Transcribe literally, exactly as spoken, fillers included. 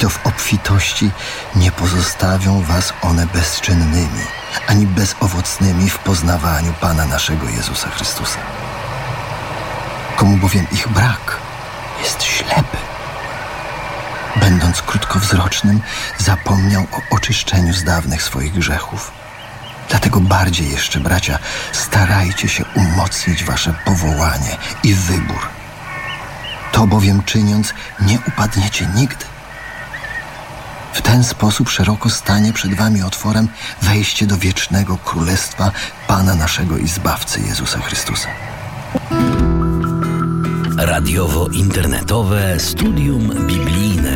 to w obfitości nie pozostawią was one bezczynnymi, ani bezowocnymi w poznawaniu Pana naszego Jezusa Chrystusa. Komu bowiem ich brak, jest ślepy. Będąc krótkowzrocznym, zapomniał o oczyszczeniu z dawnych swoich grzechów. Dlatego bardziej jeszcze, bracia, starajcie się umocnić wasze powołanie i wybór. To bowiem czyniąc, nie upadniecie nigdy. W ten sposób szeroko stanie przed wami otworem wejście do wiecznego królestwa Pana naszego i Zbawcy Jezusa Chrystusa. Radiowo-internetowe studium biblijne.